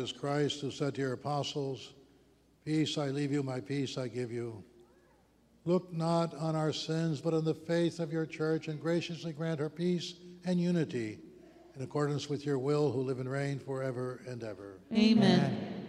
Jesus Christ, who said to your apostles, "Peace I leave you, my peace I give you," look not on our sins, but on the faith of your church, and graciously grant her peace and unity, in accordance with your will, who live and reign forever and ever. Amen.